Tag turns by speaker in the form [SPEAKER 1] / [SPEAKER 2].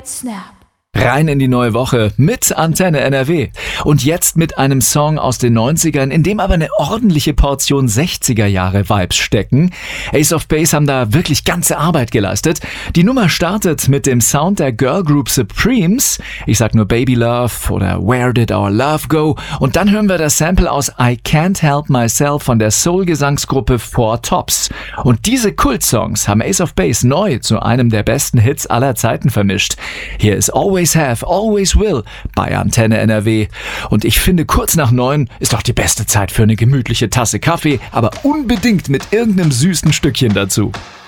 [SPEAKER 1] Snap.
[SPEAKER 2] Rein in die neue Woche mit Antenne NRW. Und jetzt mit einem Song aus den 90ern, in dem aber eine ordentliche Portion 60er-Jahre-Vibes stecken. Ace of Base haben da wirklich ganze Arbeit geleistet. Die Nummer startet mit dem Sound der Girlgroup Supremes. Ich sag nur Baby Love oder Where Did Our Love Go? Und dann hören wir das Sample aus I Can't Help Myself von der Soul-Gesangsgruppe Four Tops. Und diese Kultsongs haben Ace of Base neu zu einem der besten Hits aller Zeiten vermischt. Hier ist Always Have, Always Will bei Antenne NRW. Und ich finde, kurz nach 9 ist doch die beste Zeit für eine gemütliche Tasse Kaffee, aber unbedingt mit irgendeinem süßen Stückchen dazu.